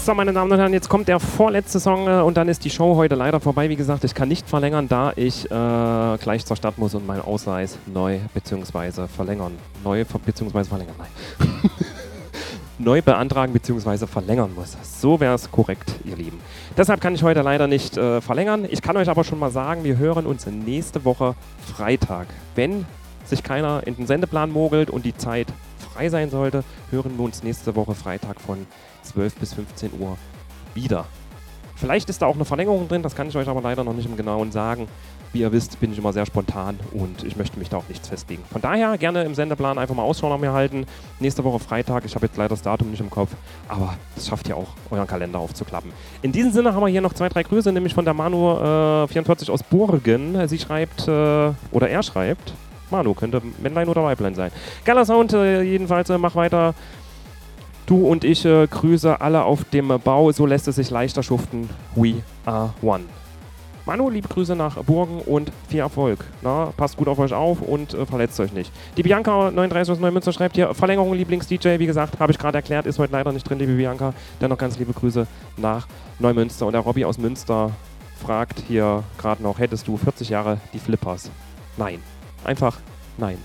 So, meine Damen und Herren, jetzt kommt der vorletzte Song und dann ist die Show heute leider vorbei. Wie gesagt, ich kann nicht verlängern, da ich gleich zur Stadt muss und meinen Ausweis neu bzw. verlängern. Neu bzw. verlängern, nein. Neu beantragen bzw. verlängern muss. So wäre es korrekt, ihr Lieben. Deshalb kann ich heute leider nicht verlängern. Ich kann euch aber schon mal sagen, wir hören uns nächste Woche Freitag. Wenn sich keiner in den Sendeplan mogelt und die Zeit frei sein sollte, hören wir uns nächste Woche Freitag von 12 bis 15 Uhr wieder. Vielleicht ist da auch eine Verlängerung drin, das kann ich euch aber leider noch nicht im Genauen sagen. Wie ihr wisst, bin ich immer sehr spontan und ich möchte mich da auf nichts festlegen. Von daher gerne im Sendeplan einfach mal Ausschau nach mir halten. Nächste Woche Freitag, ich habe jetzt leider das Datum nicht im Kopf, aber das schafft ihr auch, euren Kalender aufzuklappen. In diesem Sinne haben wir hier noch 2, 3 Grüße, nämlich von der Manu44 aus Burgen. Sie schreibt, oder er schreibt, Manu, könnte Männlein oder Weiblein sein. Geiler Sound, jedenfalls, mach weiter. Du und ich grüße alle auf dem Bau, so lässt es sich leichter schuften. We are one. Manu, liebe Grüße nach Burgen und viel Erfolg. Na, passt gut auf euch auf und verletzt euch nicht. Die Bianca 39 aus Neumünster schreibt hier, Verlängerung Lieblings-DJ, wie gesagt, habe ich gerade erklärt, ist heute leider nicht drin, liebe Bianca. Dennoch ganz liebe Grüße nach Neumünster. Und der Robby aus Münster fragt hier gerade noch, hättest du 40 Jahre die Flippers? Nein. Einfach nein.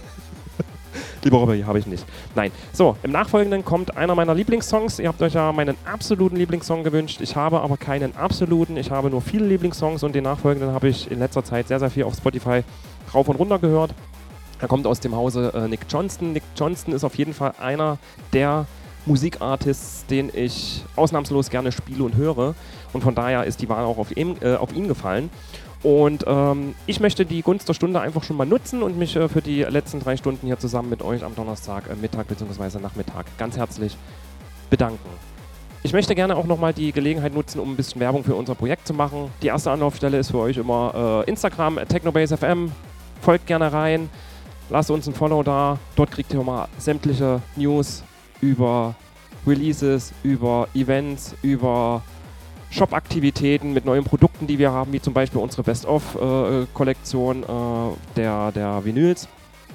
Lieber Robby, habe ich nicht. Nein. So, im Nachfolgenden kommt einer meiner Lieblingssongs. Ihr habt euch ja meinen absoluten Lieblingssong gewünscht. Ich habe aber keinen absoluten. Ich habe nur viele Lieblingssongs und den nachfolgenden habe ich in letzter Zeit sehr, sehr viel auf Spotify rauf und runter gehört. Er kommt aus dem Hause Nick Johnston. Nick Johnston ist auf jeden Fall einer der Musikartists, den ich ausnahmslos gerne spiele und höre. Und von daher ist die Wahl auch auf ihn gefallen. Und ich möchte die Gunst der Stunde einfach schon mal nutzen und mich für die letzten 3 Stunden hier zusammen mit euch am Donnerstag Mittag bzw. Nachmittag ganz herzlich bedanken. Ich möchte gerne auch nochmal die Gelegenheit nutzen, um ein bisschen Werbung für unser Projekt zu machen. Die erste Anlaufstelle ist für euch immer Instagram, TechnoBaseFM. Folgt gerne rein, lasst uns ein Follow da. Dort kriegt ihr immer sämtliche News über Releases, über Events, über Shop-Aktivitäten mit neuen Produkten, die wir haben, wie zum Beispiel unsere Best-of-Kollektion der Vinyls.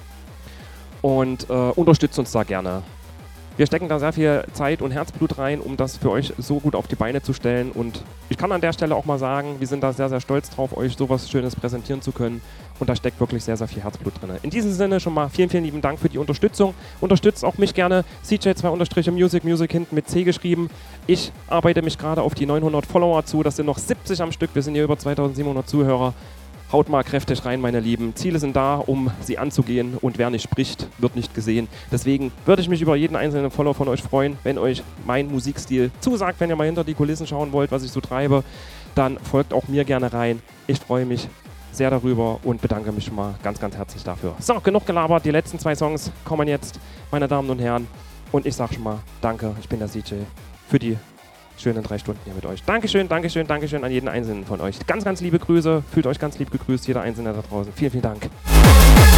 Und unterstützt uns da gerne. Wir stecken da sehr viel Zeit und Herzblut rein, um das für euch so gut auf die Beine zu stellen. Und ich kann an der Stelle auch mal sagen, wir sind da sehr, sehr stolz drauf, euch sowas Schönes präsentieren zu können. Und da steckt wirklich sehr, sehr viel Herzblut drin. In diesem Sinne schon mal vielen, vielen lieben Dank für die Unterstützung. Unterstützt auch mich gerne. CJ2_Music, Music hinten mit C geschrieben. Ich arbeite mich gerade auf die 900 Follower zu. Das sind noch 70 am Stück. Wir sind hier über 2700 Zuhörer. Haut mal kräftig rein, meine Lieben. Ziele sind da, um sie anzugehen. Und wer nicht spricht, wird nicht gesehen. Deswegen würde ich mich über jeden einzelnen Follower von euch freuen, wenn euch mein Musikstil zusagt. Wenn ihr mal hinter die Kulissen schauen wollt, was ich so treibe, dann folgt auch mir gerne rein. Ich freue mich sehr darüber und bedanke mich schon mal ganz, ganz herzlich dafür. So, genug gelabert. Die letzten 2 Songs kommen jetzt, meine Damen und Herren. Und ich sage schon mal danke, ich bin der CJ, für die schönen 3 Stunden hier mit euch. Dankeschön, Dankeschön, Dankeschön an jeden Einzelnen von euch. Ganz, ganz liebe Grüße. Fühlt euch ganz lieb gegrüßt, jeder Einzelne da draußen. Vielen, vielen Dank.